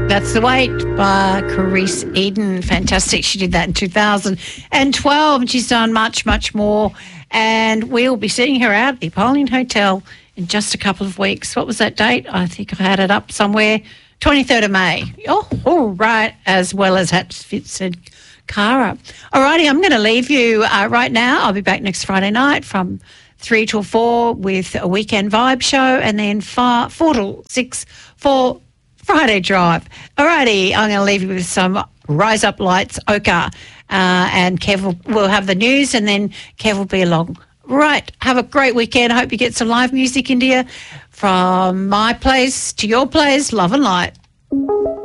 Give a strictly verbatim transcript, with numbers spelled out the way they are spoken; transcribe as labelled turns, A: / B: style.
A: That's The Wait by Carice Eden. Fantastic. She did that in two thousand twelve and she's done much, much more. And we'll be seeing her out at the Apollyon Hotel in just a couple of weeks. What was that date? I think I had it up somewhere. twenty-third of May. Oh, all right. As well as Hatfield and Cara. All righty, I'm going to leave you uh, right now. I'll be back next Friday night from three till four with a Weekend Vibe show and then far, four till six for Friday Drive. All righty, I'm going to leave you with some Rise Up Lights, Oka, uh, and Kev will, will have the news and then Kev will be along. Right, have a great weekend. I hope you get some live music into you from my place to your place. Love and light.